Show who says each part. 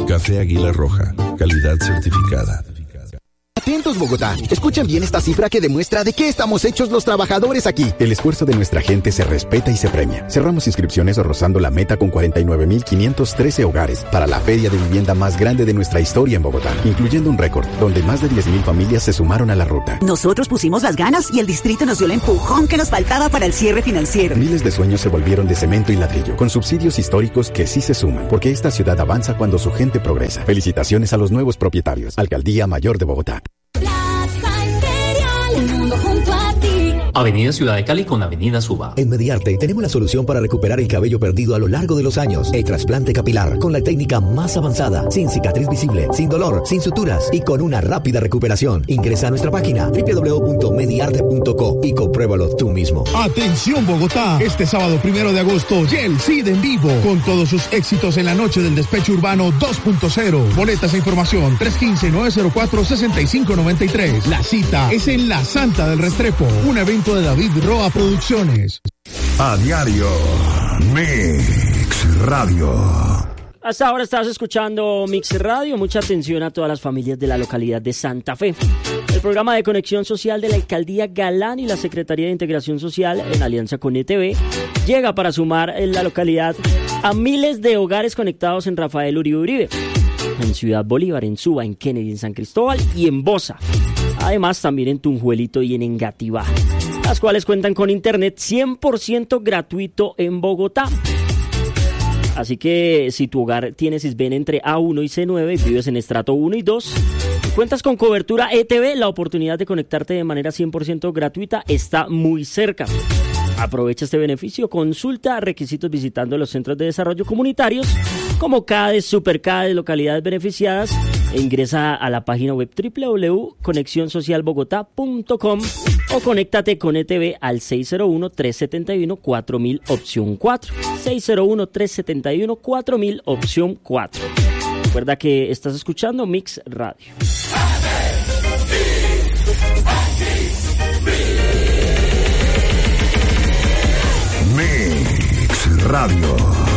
Speaker 1: Café Águila Roja, calidad certificada.
Speaker 2: Atentos, Bogotá. Escuchen bien esta cifra que demuestra de qué estamos hechos los trabajadores aquí. El esfuerzo de nuestra gente se respeta y se premia. Cerramos inscripciones rozando la meta con 49.513 hogares para la feria de vivienda más grande de nuestra historia en Bogotá, incluyendo un récord donde más de 10.000 familias se sumaron a la ruta.
Speaker 3: Nosotros pusimos las ganas y el distrito nos dio el empujón que nos faltaba para el cierre financiero.
Speaker 2: Miles de sueños se volvieron de cemento y ladrillo, con subsidios históricos que sí se suman, porque esta ciudad avanza cuando su gente progresa. Felicitaciones a los nuevos propietarios. Alcaldía Mayor de Bogotá.
Speaker 4: Plaza Imperial, el mundo junto a ti.
Speaker 5: Avenida Ciudad de Cali con Avenida Suba.
Speaker 6: En Mediarte tenemos la solución para recuperar el cabello perdido a lo largo de los años. El trasplante capilar, con la técnica más avanzada, sin cicatriz visible, sin dolor, sin suturas y con una rápida recuperación. Ingresa a nuestra página www.mediarte.co y compruébalo tú mismo.
Speaker 7: Atención, Bogotá, este sábado 1 de agosto, Yel Cid en vivo, con todos sus éxitos en la noche del despecho urbano 2.0. Boletas e información 315-904-6593. La cita es en La Santa del Restrepo, un evento de David Roa Producciones.
Speaker 8: A diario, Mix Radio.
Speaker 9: Hasta ahora estás escuchando Mix Radio. Mucha atención a todas las familias de la localidad de Santa Fe. El programa de conexión social de la Alcaldía Galán y la Secretaría de Integración Social, en alianza con ETV, llega para sumar en la localidad a miles de hogares conectados en Rafael Uribe Uribe, en Ciudad Bolívar, en Suba, en Kennedy, en San Cristóbal y en Bosa. Además, también en Tunjuelito y en Engativá, las cuales cuentan con internet 100% gratuito en Bogotá. Así que si tu hogar tiene Sisbén entre A1 y C9 y vives en estrato 1 y 2, y cuentas con cobertura ETV, la oportunidad de conectarte de manera 100% gratuita está muy cerca. Aprovecha este beneficio, consulta requisitos visitando los centros de desarrollo comunitarios como CADES, Supercades, localidades beneficiadas, e ingresa a la página web www.conexionsocialbogotá.com o conéctate con ETV al 601-371-4000 opción 4. 601-371-4000 opción 4. Recuerda que estás escuchando Mix Radio.
Speaker 8: Mix Radio.